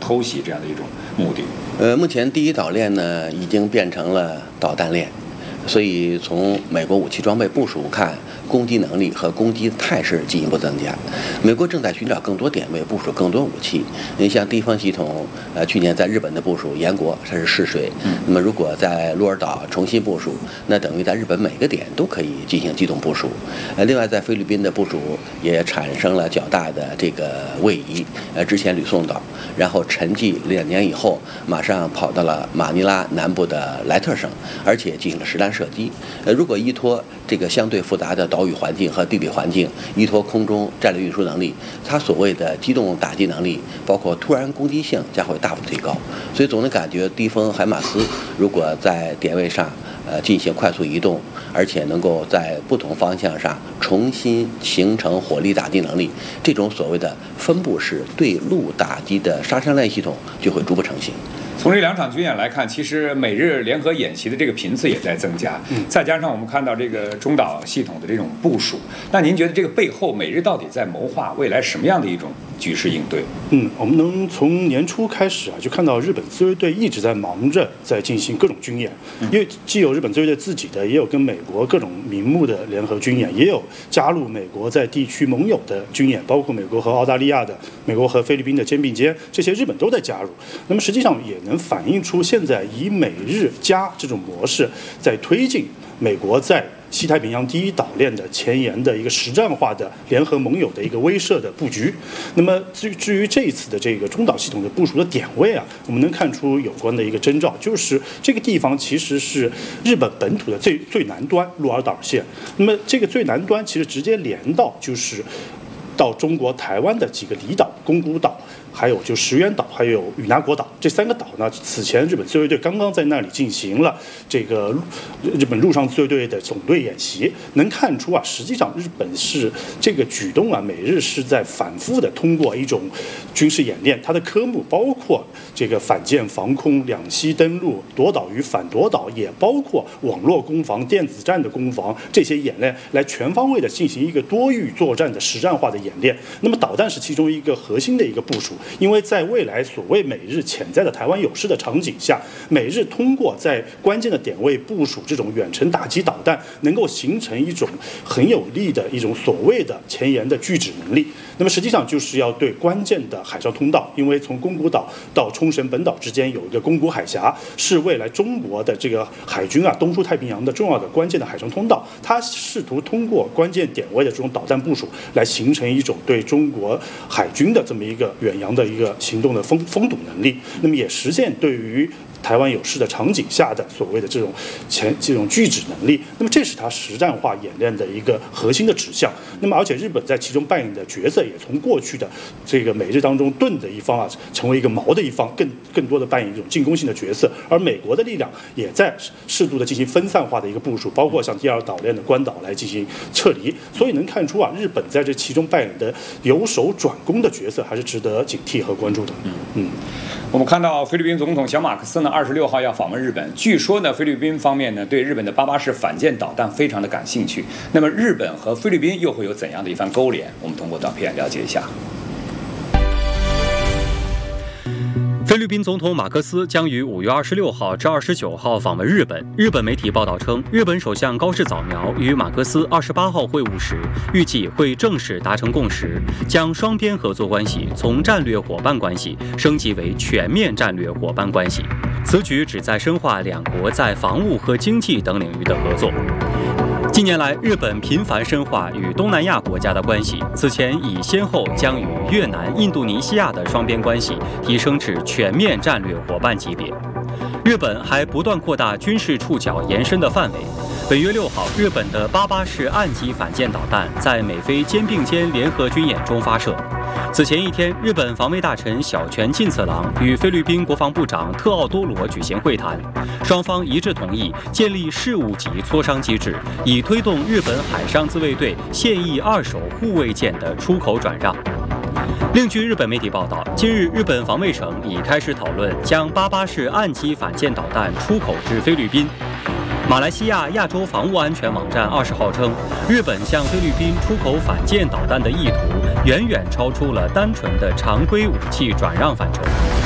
偷袭这样的一种目的？ 目前第一岛链呢已经变成了导弹链，所以从美国武器装备部署看，攻击能力和攻击态势进一步增加。美国正在寻找更多点位部署更多武器。你像地方系统，去年在日本的部署，延国它是试水。那么如果在鹿儿岛重新部署，那等于在日本每个点都可以进行机动部署。另外在菲律宾的部署也产生了较大的这个位移。之前吕宋岛，然后沉寂2年以后，马上跑到了马尼拉南部的莱特省，而且进行了实弹射击。如果依托这个相对复杂的岛屿环境和地理环境，依托空中战略运输能力，它所谓的机动打击能力，包括突然攻击性将会大幅提高。所以总的感觉，低风海马斯如果在点位上进行快速移动，而且能够在不同方向上重新形成火力打击能力，这种所谓的分布式对陆打击的杀伤链系统就会逐步成型。 从这2场军演来看，其实美日联合演习的这个频次也在增加，再加上我们看到这个中岛系统的这种部署，那您觉得这个背后美日到底在谋划未来什么样的一种局势应对？ 我们能从年初开始就看到日本自卫队一直在忙着在进行各种军演，因为既有日本自卫队自己的，也有跟美国各种名目的联合军演，也有加入美国在地区盟友的军演，包括美国和澳大利亚的、美国和菲律宾的肩并肩，这些日本都在加入。那么实际上也能反映出现在以美日加这种模式在推进美国在西太平洋第一岛链的前沿的一个实战化的联合盟友的一个威慑的布局。那么至于这一次的这个中岛系统的部署的点位我们能看出有关的一个征兆，就是这个地方其实是日本本土的最南端鹿儿岛线。那么这个最南端其实直接连到就是到中国台湾的几个离岛，宫古岛，还有就石垣岛，还有与那国岛，这3个岛呢，此前日本自卫队刚刚在那里进行了这个日本陆上自卫队的总队演习，能看出实际上日本是这个举动美日是在反复的通过一种军事演练，它的科目包括这个反舰防空、两栖登陆、夺岛与反夺岛，也包括网络攻防、电子战的攻防，这些演练来全方位的进行一个多域作战的实战化的演练。那么导弹是其中一个核心的一个部署，因为在未来所谓美日潜在的台湾有事的场景下，美日通过在关键的点位部署这种远程打击导弹，能够形成一种很有力的一种所谓的前沿的拒止能力。那么实际上就是要对关键的海上通道，因为从宫古岛到冲绳本岛之间有一个宫古海峡，是未来中国的这个海军东出太平洋的重要的关键的海上通道，它试图通过关键点位的这种导弹部署来形成一种对中国海军的这么一个远洋的一个行动的封堵能力，那么也实现对于台湾有事的场景下的所谓的这种拒止能力。那么这是它实战化演练的一个核心的指向。那么而且日本在其中扮演的角色也从过去的这个美日当中盾的一方成为一个矛的一方，更多的扮演一种进攻性的角色。而美国的力量也在适度的进行分散化的一个部署，包括像第2岛链的关岛来进行撤离。所以能看出日本在这其中扮演的由守转攻的角色还是值得警惕和关注的。 我们看到菲律宾总统小马克思呢26号要访问日本，据说呢菲律宾方面呢对日本的88式反舰导弹非常的感兴趣。那么日本和菲律宾又会有怎样的一番勾连？我们通过短片了解一下。 菲律宾总统马克思将于5月26号至29号访问日本。日本媒体报道称，日本首相高市早苗与马克思28号会晤时，预计会正式达成共识，将双边合作关系从战略伙伴关系升级为全面战略伙伴关系。此举旨在深化两国在防务和经济等领域的合作。近年来，日本频繁深化与东南亚国家的关系，此前已先后将与越南、印度尼西亚的双边关系提升至全面战略伙伴级别。日本还不断扩大军事触角延伸的范围。本月6号，日本的88式岸基反舰导弹在美菲肩并肩联合军演中发射。此前一天，日本防卫大臣小泉进次郎与菲律宾国防部长特奥多罗举行会谈，双方一致同意建立事务级磋商机制，以推动日本海上自卫队现役2手护卫舰的出口转让。另据日本媒体报道，近日日本防卫省已开始讨论将88式岸基反舰导弹出口至菲律宾。马来西亚亚洲防务安全网站20号称，日本向菲律宾出口反舰导弹的意图远远超出了单纯的常规武器转让范畴。